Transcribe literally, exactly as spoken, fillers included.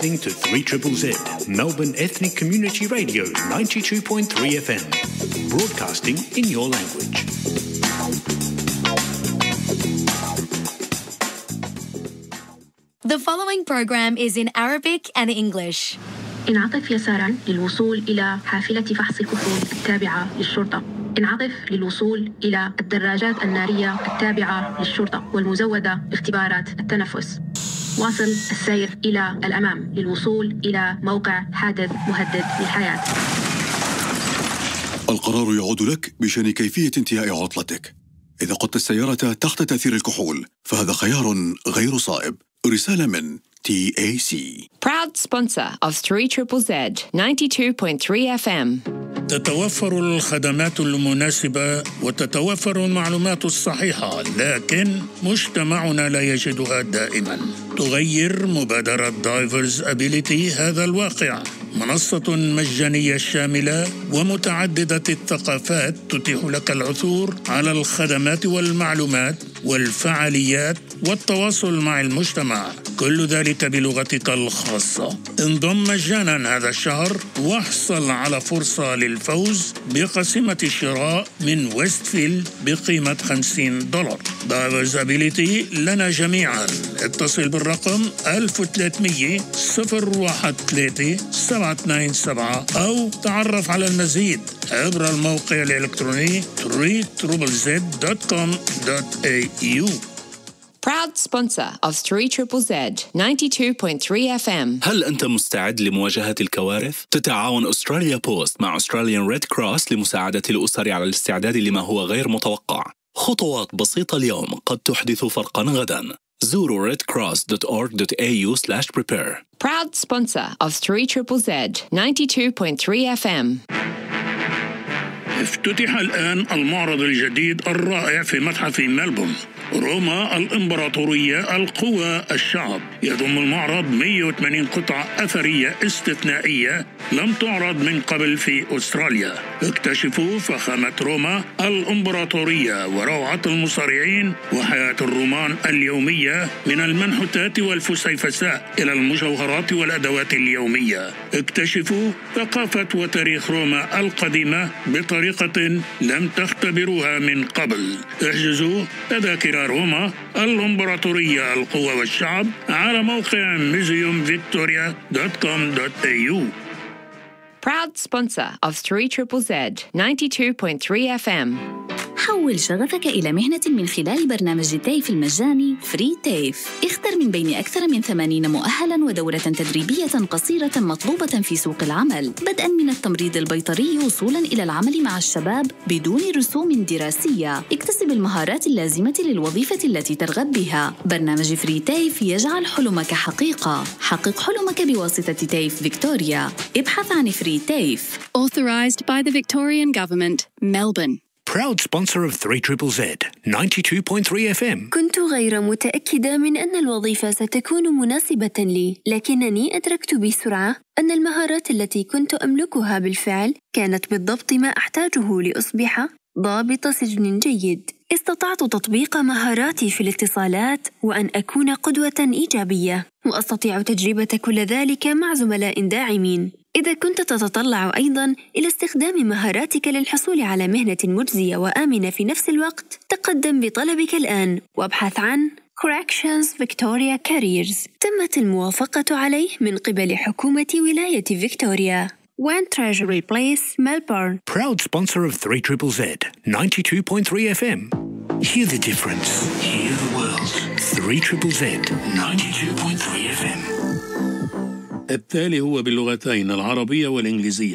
To three triple Z, Melbourne Ethnic Community Radio, ninety-two point three F M, broadcasting in your language. The following program is in Arabic and English. انعطف يساراً للوصول إلى حافلة فحص الكحول التابعة للشرطة. انعطف للوصول إلى الدراجات النارية التابعة للشرطة والمزودة باختبارات التنفس. واصل السير إلى الأمام للوصول إلى موقع حادث مهدد للحياة. القرار يعود لك بشأن كيفية انتهاء عطلتك. إذا قدت السيارة تحت تأثير الكحول فهذا خيار غير صائب. رسالة من تي إيه سي. Proud sponsor of three triple Z, ninety-two point three F M. تتوفر الخدمات المناسبة وتتوفر المعلومات الصحيحة، لكن مجتمعنا لا يجدها دائما. تغير مبادرة دايفرز أبيليتي هذا الواقع. منصة مجانية شاملة ومتعددة الثقافات تتيح لك العثور على الخدمات والمعلومات والفعاليات والتواصل مع المجتمع، كل ذلك بلغتك الخاصة. انضم مجانا هذا الشهر واحصل على فرصة للفوز بقسيمة الشراء من ويستفيلد بقيمة خمسين دولار. دايفرسابيليتي لنا جميعا. اتصل بالرقم ألف وثلاثمية صفر واحد ثلاثة سبعة اثنين سبعة أو تعرف على المزيد عبر الموقع الإلكتروني three triple z dot com dot a u. Proud sponsor of three triple Z, ninety-two point three F M. هل أنت مستعد لمواجهة الكوارث؟ تتعاون أستراليا بوست مع أستراليان ريد كروس لمساعدة الأسر على الاستعداد لما هو غير متوقع. خطوات بسيطة اليوم قد تحدث فرقاً غداً. زوروا red cross dot org dot a u slash prepare. Proud sponsor of three triple Z, ninety-two point three F M. افتتح الآن المعرض الجديد الرائع في متحف ملبورن، روما الإمبراطورية القوى الشعب. يضم المعرض مئة وثمانين قطعة أثرية استثنائية لم تعرض من قبل في أستراليا. اكتشفوا فخامة روما الإمبراطورية وروعة المصارعين وحياة الرومان اليومية، من المنحوتات والفسيفساء إلى المجوهرات والأدوات اليومية. اكتشفوا ثقافة وتاريخ روما القديمة بطريقة لم تختبروها من قبل. احجزوا تذاكر روما الإمبراطورية القوة والشعب على موقع museum victoria dot com dot a u. Proud sponsor of three triple Z, ninety-two point three F M. حول شغفك إلى مهنة من خلال برنامج تيف المجاني فري تيف. اختر من بين أكثر من ثمانين مؤهلاً ودورة تدريبية قصيرة مطلوبة في سوق العمل، بدءاً من التمريض البيطري وصولاً إلى العمل مع الشباب بدون رسوم دراسية. اكتسب المهارات اللازمة للوظيفة التي ترغب بها. برنامج فري تيف يجعل حلمك حقيقة. حقق حلمك بواسطة تيف فيكتوريا. ابحث عن فري تيف. Authorised by the Victorian Government, Melbourne. Proud sponsor of three triple Z, ninety-two point three F M. كنت غير متأكدة من أن الوظيفة ستكون مناسبة لي، لكنني أدركت بسرعة أن المهارات التي كنت أملكها بالفعل كانت بالضبط ما أحتاجه لأصبح ضابط سجن جيد. استطعت تطبيق مهاراتي في الاتصالات وأن أكون قدوة إيجابية، وأستطيع تجربة كل ذلك مع زملاء داعمين. إذا كنت تتطلع أيضاً إلى استخدام مهاراتك للحصول على مهنة مجزية وآمنة في نفس الوقت، تقدم بطلبك الآن وابحث عن Corrections Victoria Careers. تمت الموافقة عليه من قبل حكومة ولاية فيكتوريا. One Treasury Place, Melbourne. Proud sponsor of three triple Z, ninety-two point three F M. Hear the difference. Hear the world. three triple Z, ninety-two point three F M. التالي هو باللغتين العربية والإنجليزية.